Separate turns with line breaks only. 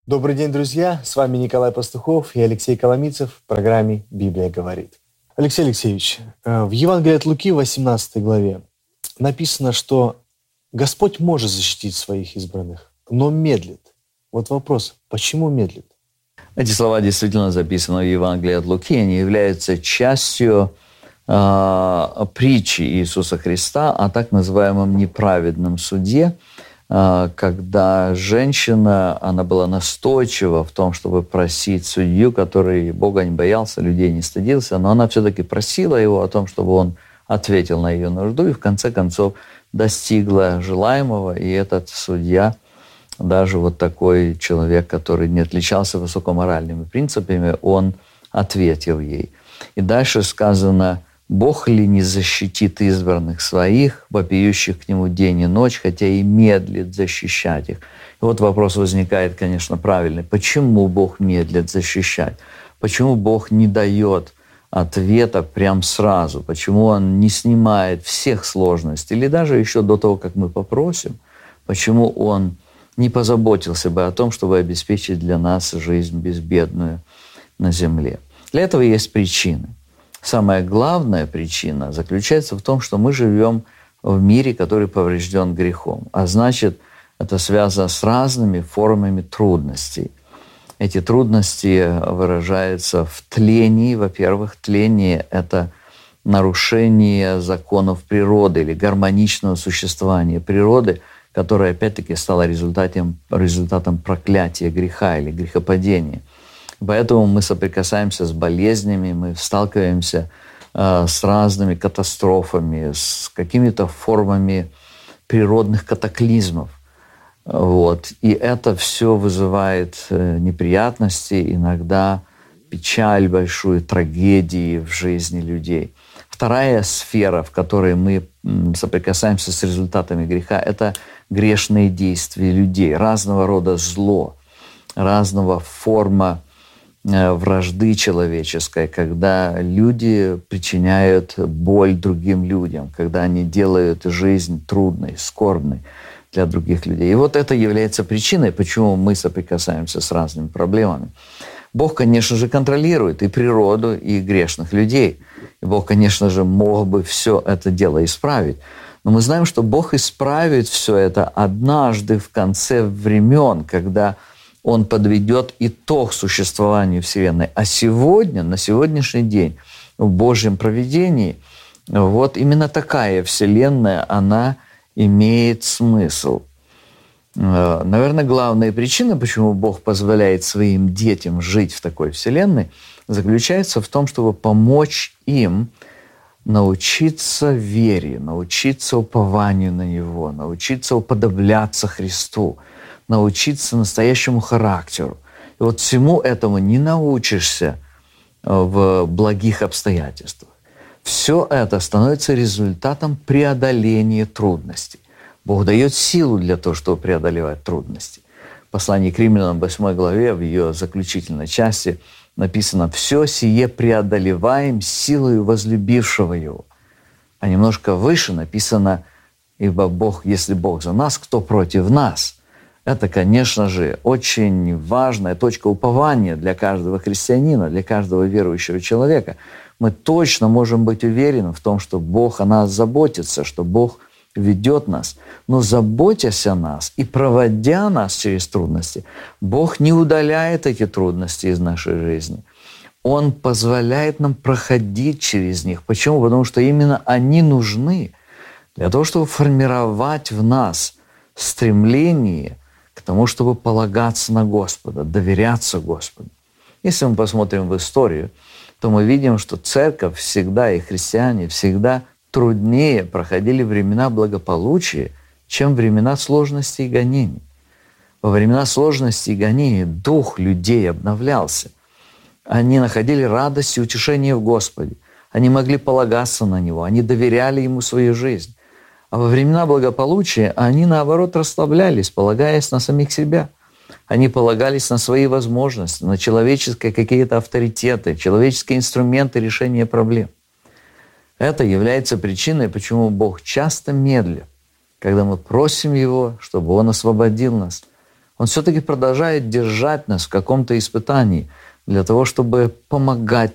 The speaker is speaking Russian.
Добрый день, друзья! С вами Николай Пастухов и Алексей Коломийцев в программе «Библия говорит». Алексей Алексеевич, в Евангелии от Луки, 18 главе, написано, что Господь может защитить своих избранных, но медлит. Вот вопрос, почему медлит?
Эти слова действительно записаны в Евангелии от Луки, они являются частью притчи Иисуса Христа о так называемом неправедном суде, когда женщина, она была настойчива в том, чтобы просить судью, который Бога не боялся, людей не стыдился, но она все-таки просила его о том, чтобы он ответил на ее нужду, и в конце концов достигла желаемого, и этот судья, даже вот такой человек, который не отличался высокоморальными принципами, он ответил ей. И дальше сказано: «Бог ли не защитит избранных своих, вопиющих к Нему день и ночь, хотя и медлит защищать их?» И вот вопрос возникает, конечно, правильный. Почему Бог медлит защищать? Почему Бог не дает ответа прям сразу? Почему Он не снимает всех сложностей? Или даже еще до того, как мы попросим, почему Он не позаботился бы о том, чтобы обеспечить для нас жизнь безбедную на земле? Для этого есть причины. Самая главная причина заключается в том, что мы живем в мире, который поврежден грехом. А значит, это связано с разными формами трудностей. Эти трудности выражаются в тлении. Во-первых, тление – это нарушение законов природы или гармоничного существования природы, которое, опять-таки, стало результатом проклятия греха или грехопадения. Поэтому мы соприкасаемся с болезнями, мы сталкиваемся с разными катастрофами, с какими-то формами природных катаклизмов. Вот. И это все вызывает неприятности, иногда печаль большую, трагедии в жизни людей. Вторая сфера, в которой мы соприкасаемся с результатами греха, это грешные действия людей, разного рода зло, разного форма вражды человеческой, когда люди причиняют боль другим людям, когда они делают жизнь трудной, скорбной для других людей. И вот это является причиной, почему мы соприкасаемся с разными проблемами. Бог, конечно же, контролирует и природу, и грешных людей. И Бог, конечно же, мог бы все это дело исправить. Но мы знаем, что Бог исправит все это однажды в конце времен, когда Он подведет итог существованию Вселенной. А сегодня, на сегодняшний день, в Божьем провидении, вот именно такая Вселенная, она имеет смысл. Наверное, главная причина, почему Бог позволяет своим детям жить в такой Вселенной, заключается в том, чтобы помочь им научиться вере, научиться упованию на Него, научиться уподобляться Христу, научиться настоящему характеру. И вот всему этому не научишься в благих обстоятельствах. Все это становится результатом преодоления трудностей. Бог дает силу для того, чтобы преодолевать трудности. В послании к Римлянам, 8 главе, в ее заключительной части написано: «Все сие преодолеваем силою возлюбившего Его». А немножко выше написано: «Ибо Бог, если Бог за нас, кто против нас?» Это, конечно же, очень важная точка упования для каждого христианина, для каждого верующего человека. Мы точно можем быть уверены в том, что Бог о нас заботится, что Бог ведет нас. Но заботясь о нас и проводя нас через трудности, Бог не удаляет эти трудности из нашей жизни. Он позволяет нам проходить через них. Почему? Потому что именно они нужны для того, чтобы формировать в нас стремление к тому, чтобы полагаться на Господа, доверяться Господу. Если мы посмотрим в историю, то мы видим, что церковь всегда и христиане всегда труднее проходили времена благополучия, чем времена сложности и гонений. Во времена сложности и гонений дух людей обновлялся. Они находили радость и утешение в Господе. Они могли полагаться на Него, они доверяли Ему свою жизнь. А во времена благополучия они, наоборот, расслаблялись, полагаясь на самих себя. Они полагались на свои возможности, на человеческие какие-то авторитеты, человеческие инструменты решения проблем. Это является причиной, почему Бог часто медлит, когда мы просим Его, чтобы Он освободил нас Он все-таки продолжает держать нас в каком-то испытании для того, чтобы помогать